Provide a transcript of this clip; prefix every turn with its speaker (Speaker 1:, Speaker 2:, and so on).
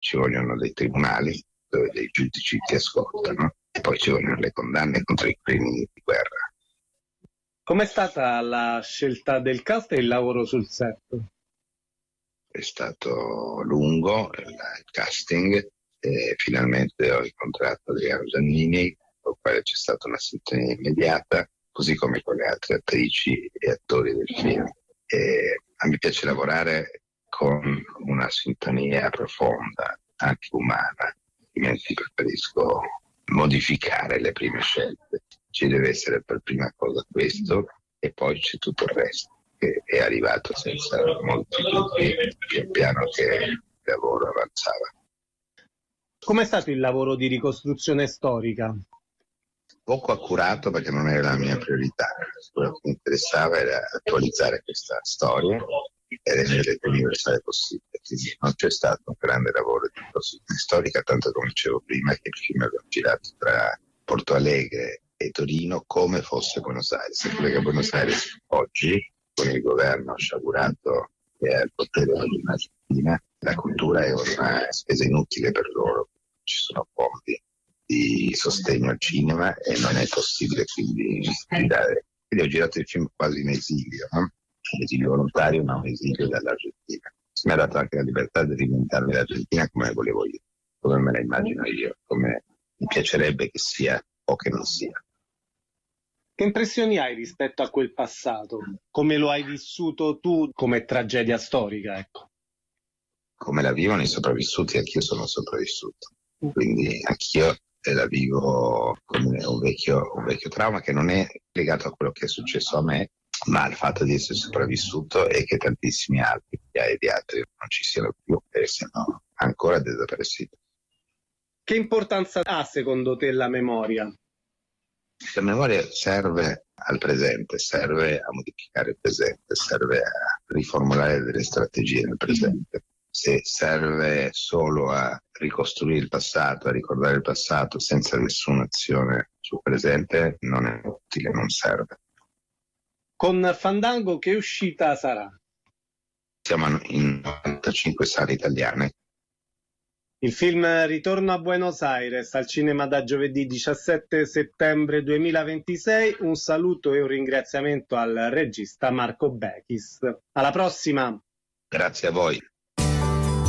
Speaker 1: ci vogliono dei tribunali dove dei giudici ti ascoltano e poi ci vogliono le condanne contro i crimini di guerra.
Speaker 2: Com'è stata la scelta del cast e il lavoro sul set?
Speaker 1: È stato lungo il casting e finalmente ho incontrato Adriano Giannini, con il quale c'è stata una sintonia immediata, così come con le altre attrici e attori del film. E a me piace lavorare con una sintonia profonda, anche umana, altrimenti preferisco modificare le prime scelte. Ci deve essere per prima cosa questo e poi c'è tutto il resto, che è arrivato senza molti dubbi, pian piano che il lavoro avanzava.
Speaker 2: Com'è stato il lavoro di ricostruzione storica?
Speaker 1: Poco accurato perché non era la mia priorità, quello che mi interessava era attualizzare questa storia e rendere più universale possibile. Quindi non c'è stato un grande lavoro di ricostruzione storica, tanto come dicevo prima che il film era girato tra Porto Alegre e Torino come fosse Buenos Aires, perché Buenos Aires oggi, con il governo sciagurato che è al potere in Argentina, la cultura è una spesa inutile per loro, ci sono fondi di sostegno al cinema e non è possibile quindi dare. Quindi ho girato il film quasi in esilio, no? Un esilio volontario ma un esilio dall'Argentina. Mi ha dato anche la libertà di reinventarmi l'Argentina come volevo io, come me la immagino io, come mi piacerebbe che sia o che non sia.
Speaker 2: Che impressioni hai rispetto a quel passato? Come lo hai vissuto tu come tragedia storica, ecco?
Speaker 1: Come la vivono i sopravvissuti, anch'io sono sopravvissuto. Quindi anch'io la vivo come un vecchio trauma che non è legato a quello che è successo a me, ma al fatto di essere sopravvissuto e che tantissimi altri, migliaia di altri, non ci siano più e siano ancora desaparecidos.
Speaker 2: Che importanza ha secondo te la memoria?
Speaker 1: La memoria serve al presente, serve a modificare il presente, serve a riformulare delle strategie nel presente. Se serve solo a ricostruire il passato, a ricordare il passato senza nessuna azione sul presente, non è utile, non serve.
Speaker 2: Con Fandango che uscita sarà?
Speaker 1: Siamo in 95 sale italiane.
Speaker 2: Il film ritorna a Buenos Aires al cinema da giovedì 17 settembre 2026. Un saluto e un ringraziamento al regista Marco Bechis. Alla prossima!
Speaker 1: Grazie a voi.